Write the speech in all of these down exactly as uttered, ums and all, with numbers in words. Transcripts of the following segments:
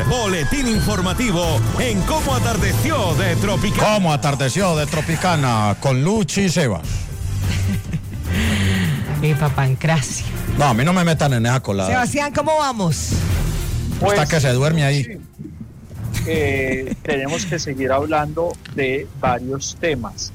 boletín informativo en Cómo Atardeció de Tropicana. Cómo Atardeció de Tropicana con Luchi y Sebas. Y Papancracio. No, a mí no me metan en esa colada. Sebastián, ¿cómo vamos? Pues, hasta que se duerme ahí. Sí. Eh, tenemos que seguir hablando de varios temas.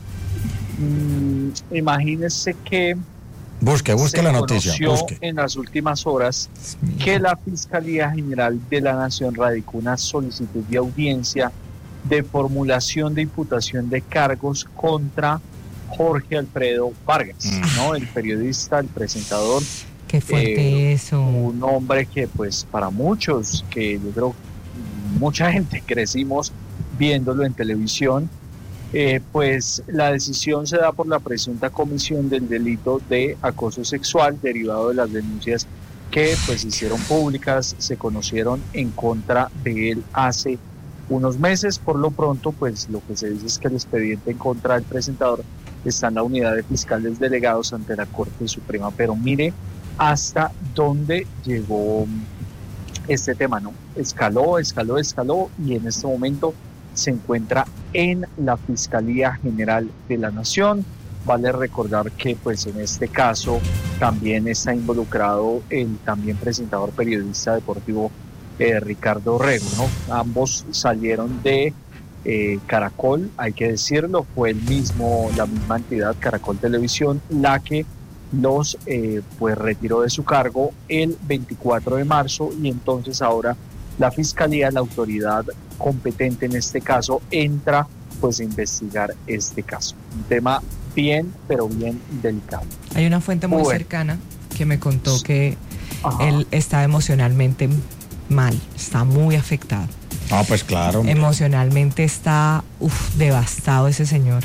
Mm, imagínense que busque, busque se la noticia. conoció Busque. en las últimas horas que la Fiscalía General de la Nación radicó una solicitud de audiencia de formulación de imputación de cargos contra Jorge Alfredo Vargas, mm. ¿no? El periodista, el presentador. Qué fuerte eh, eso. Un hombre que, pues, para muchos, que yo creo mucha gente crecimos viéndolo en televisión, eh, pues la decisión se da por la presunta comisión del delito de acoso sexual derivado de las denuncias que pues hicieron públicas, se conocieron en contra de él hace unos meses. Por lo pronto, pues lo que se dice es que el expediente en contra del presentador está en la unidad de fiscales delegados ante la Corte Suprema. Pero mire hasta dónde llegó este tema, ¿no? Escaló, escaló, escaló y en este momento se encuentra en la Fiscalía General de la Nación. Vale recordar que pues en este caso también está involucrado el también presentador periodista deportivo eh, Ricardo Rego, ¿no? Ambos salieron de eh, Caracol, hay que decirlo, fue el mismo, la misma entidad, Caracol Televisión, la que los eh, pues retiró de su cargo el veinticuatro de marzo y entonces ahora la Fiscalía, la autoridad competente en este caso, entra pues a investigar este caso. Un tema bien, pero bien delicado. Hay una fuente muy bueno. cercana que me contó que Ajá. él está emocionalmente mal, está muy afectado. Ah, pues claro. Emocionalmente está uf, devastado ese señor.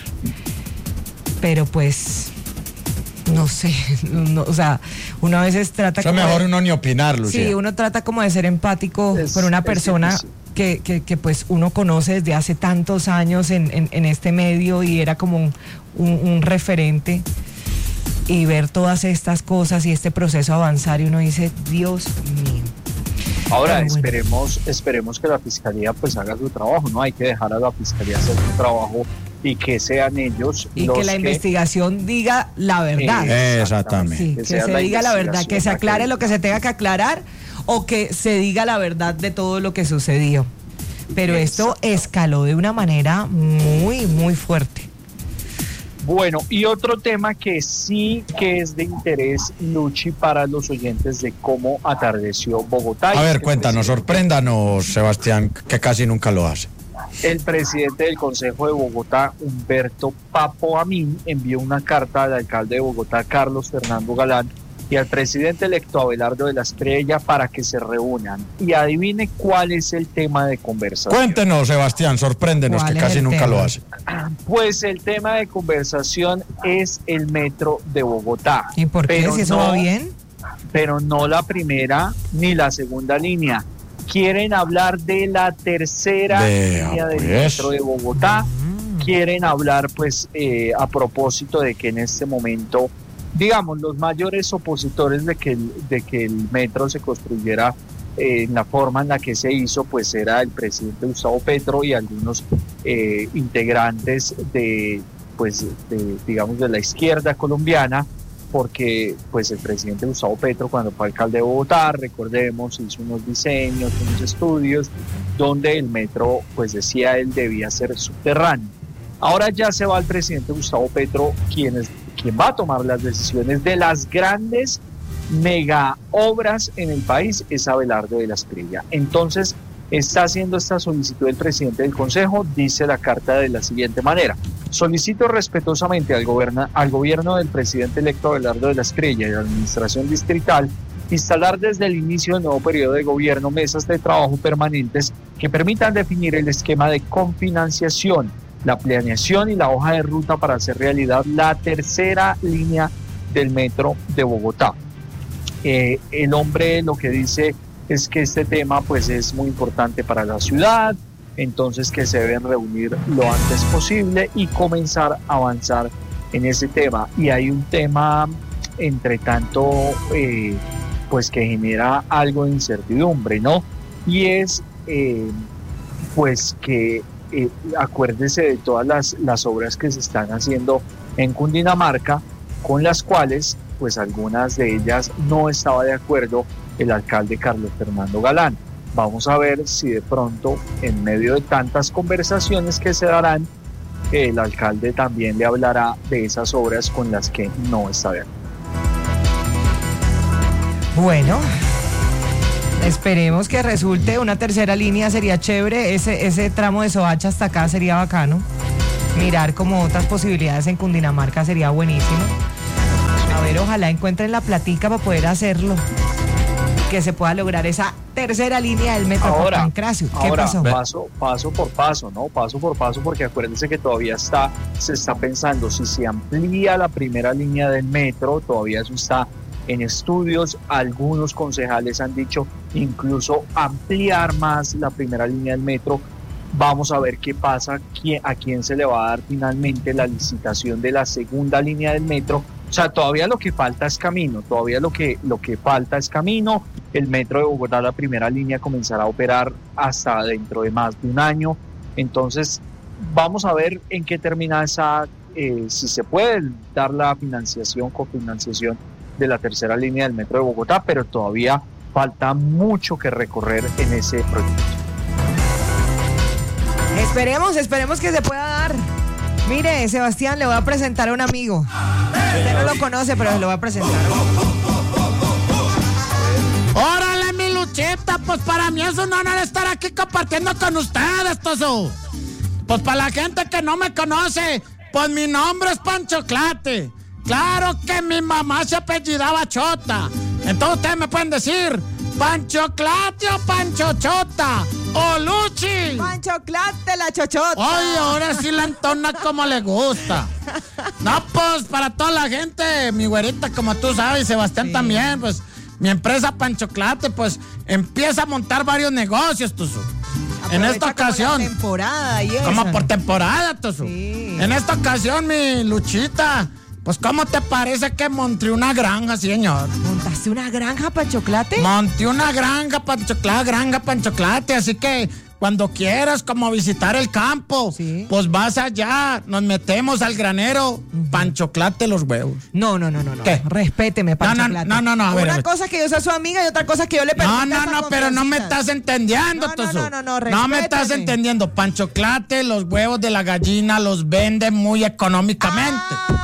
Pero pues no sé, no, o sea, uno a veces trata Eso es mejor de, uno ni opinar, Lucía. Sí, uno trata como de ser empático es, con una persona que, que, que pues uno conoce desde hace tantos años en, en, en este medio y era como un, un, un referente, y ver todas estas cosas y este proceso avanzar y uno dice, Dios mío. Ahora bueno. esperemos, esperemos que la Fiscalía pues haga su trabajo, ¿no? Hay que dejar a la Fiscalía hacer su trabajo y que sean ellos y los que la que... investigación diga la verdad. Eh, exactamente. Sí, que, que se la diga la verdad, que se aclare que... lo que se tenga que aclarar o que se diga la verdad de todo lo que sucedió. Pero Exacto. esto escaló de una manera muy, muy fuerte. Bueno, y otro tema que sí que es de interés, Luchi, para los oyentes de Cómo Atardeció Bogotá. A ver, cuéntanos, sorpréndanos, Sebastián, que casi nunca lo hace. El presidente del Consejo de Bogotá, Humberto Papo Amin, envió una carta al alcalde de Bogotá, Carlos Fernando Galán, y al presidente electo Abelardo de la Espriella para que se reúnan. Y adivine cuál es el tema de conversación. Cuéntenos, Sebastián, sorpréndenos, que casi nunca tema? lo hace. Pues el tema de conversación es el metro de Bogotá. ¿Y por qué? ¿Si eso no, va bien? Pero no la primera ni la segunda línea. Quieren hablar de la tercera Vea, línea del pues. metro de Bogotá. Mm. Quieren hablar, pues, eh, a propósito de que en este momento, digamos, los mayores opositores de que el, de que el metro se construyera eh, en la forma en la que se hizo, pues era el presidente Gustavo Petro y algunos eh, integrantes de, pues, de, digamos, de la izquierda colombiana, porque pues el presidente Gustavo Petro, cuando fue alcalde de Bogotá, recordemos, hizo unos diseños, unos estudios donde el metro, pues decía él, debía ser subterráneo. Ahora ya se va el presidente Gustavo Petro, quien, es, quien va a tomar las decisiones de las grandes mega obras en el país, es Abelardo de la Espriella. Entonces está haciendo esta solicitud el presidente del Consejo, dice la carta de la siguiente manera: solicito respetuosamente al, goberna, al gobierno del presidente electo Abelardo de la Espriella y a la administración distrital instalar desde el inicio del nuevo periodo de gobierno mesas de trabajo permanentes que permitan definir el esquema de confinanciación, la planeación y la hoja de ruta para hacer realidad la tercera línea del metro de Bogotá. Eh, el hombre lo que dice es que este tema pues es muy importante para la ciudad, entonces que se deben reunir lo antes posible y comenzar a avanzar en ese tema. Y hay un tema, entre tanto, eh, pues que genera algo de incertidumbre, ¿no? Y es eh, pues que eh, acuérdese de todas las, las obras que se están haciendo en Cundinamarca, con las cuales pues algunas de ellas no estaba de acuerdo el alcalde Carlos Fernando Galán. Vamos a ver si de pronto, en medio de tantas conversaciones que se darán, el alcalde también le hablará de esas obras con las que no está de acuerdo. Bueno, esperemos que resulte una tercera línea, sería chévere. Ese, ese tramo de Soacha hasta acá sería bacano. Mirar como otras posibilidades en Cundinamarca sería buenísimo. A ver, ojalá encuentren la platica para poder hacerlo. Que se pueda lograr esa tercera línea del metro. Ahora, Pancracio. ¿Qué ahora pasó? paso, paso por paso, ¿no? Paso por paso, porque acuérdense que todavía está, se está pensando si se amplía la primera línea del metro, todavía eso está en estudios. Algunos concejales han dicho incluso ampliar más la primera línea del metro. Vamos a ver qué pasa, quién, a quién se le va a dar finalmente la licitación de la segunda línea del metro. O sea, todavía lo que falta es camino, todavía lo que, lo que falta es camino. El metro de Bogotá, la primera línea, comenzará a operar hasta dentro de más de un año. Entonces, vamos a ver en qué termina esa, eh, si se puede dar la financiación, cofinanciación de la tercera línea del metro de Bogotá, pero todavía falta mucho que recorrer en ese proyecto. Esperemos, esperemos que se pueda dar. Mire, Sebastián, le voy a presentar a un amigo. Usted no lo conoce, pero se lo voy a presentar. ¡Órale, mi Luchita! Pues para mí es un honor estar aquí compartiendo con ustedes, Toso. Pues para la gente que no me conoce, pues mi nombre es Panchoclate. Claro que mi mamá se apellidaba Chota. Entonces ustedes me pueden decir Panchoclate o Panchochota o Luchi. Panchoclate la chochota. Oye, ahora sí la entona como le gusta. No, pues para toda la gente, mi güerita, como tú sabes, Sebastián, sí, también, pues mi empresa Panchoclate, pues empieza a montar varios negocios, Tuzo. En esta ocasión. Como temporada y eso. Como por temporada, Tuzo. Sí. En esta ocasión, mi Luchita, pues ¿cómo te parece que monté una granja, señor? ¿Montaste una granja, Panchoclate? Monté una granja, Panchoclate, granja, Panchoclate, así que cuando quieras como visitar el campo, sí, pues vas allá, nos metemos al granero, uh-huh. Panchoclate los huevos. No, no, no, no, no. ¿Qué? Respéteme, Panchoclate. No, no, no, no, a ver, Una a ver. cosa que yo sea su amiga y otra cosa que yo le permita. No, no, no, pero no me estás entendiendo, no, Toso. No, no, no, no, no me estás entendiendo. Panchoclate, los huevos de la gallina los venden muy económicamente.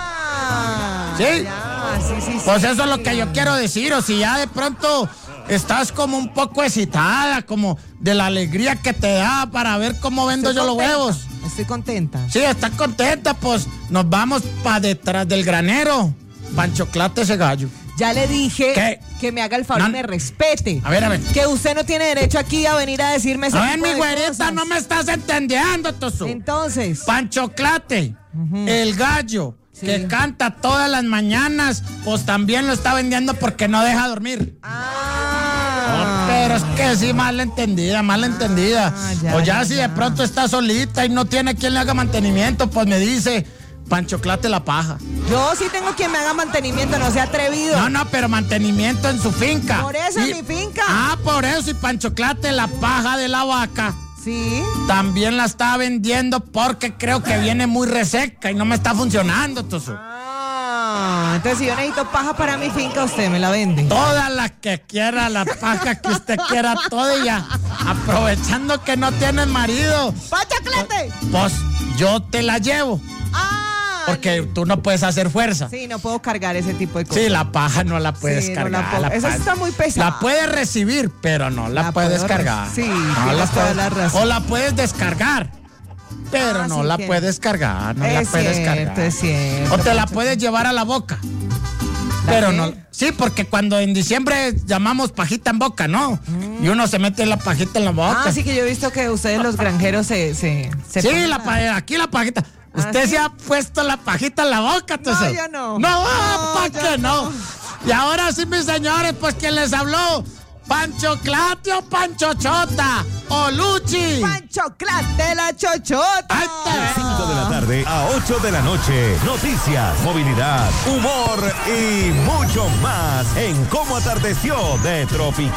Ah, ¿Sí? Ya, sí, sí, pues sí, eso sí. es lo que yo quiero decir. O si ya de pronto estás como un poco excitada, como de la alegría que te da para ver cómo vendo Estoy yo contenta. los huevos. Estoy contenta. Sí, está contenta, pues nos vamos para detrás del granero. Panchoclate ese gallo. Ya le dije ¿Qué? que me haga el favor No, y me respete. A ver, a ver. Que usted no tiene derecho aquí a venir a decirme ese A ver, tipo mi de güerita, cosas. no me estás entendiendo, Toso. Entonces. Panchoclate, uh-huh. el gallo, sí, que canta todas las mañanas, pues también lo está vendiendo porque no deja dormir. Ah. Oh, pero es que sí, mal entendida, mal entendida. Ah, ya, o ya, ya si ya. de pronto está solita y no tiene quien le haga mantenimiento, pues me dice, Panchoclate la paja. Yo sí tengo quien me haga mantenimiento, no sea atrevido. No, no, pero mantenimiento en su finca. Por eso y, en mi finca. Ah, por eso, y Panchoclate la paja de la vaca. Sí. También la está vendiendo porque creo que viene muy reseca y no me está funcionando, Toso. Ah, entonces si yo necesito paja para mi finca, usted me la vende. Toda la que quiera, la paja que usted quiera, toda ella. Aprovechando que no tienes marido. ¡Panchoclate! Pues yo te la llevo. Ah. Porque tú no puedes hacer fuerza. Sí, no puedo cargar ese tipo de cosas. Sí, la paja no la puedes Sí, no cargar. la puedo- la esa paja- está muy pesada. La puedes recibir, pero no la, La puedes puedo cargar. re- sí, no tienes la toda puedes- la razón. O la puedes descargar, pero Ah, no sí, la que- puedes cargar. No Es la puedes cierto, cargar. es cierto, O te la Pancho. puedes llevar a la boca. ¿La Pero qué? no. Sí, porque cuando en diciembre llamamos pajita en boca, ¿no? Mm. Y uno se mete la pajita en la boca. Ah, sí que yo he visto que ustedes los granjeros se... se, se Sí, ponen la a- pa- aquí la pajita. ¿Ah, ¿Usted sí? se ha puesto la pajita en la boca, Toso? No, yo no. No, No, ¿para yo qué no? no. Y ahora sí, mis señores, pues quien les habló, Panchoclate o Panchochota o Luchi. ¡Panchoclate la chochota! Ahí te De cinco de la tarde a ocho de la noche. Noticias, movilidad, humor y mucho más en Cómo Atardeció de Tropical.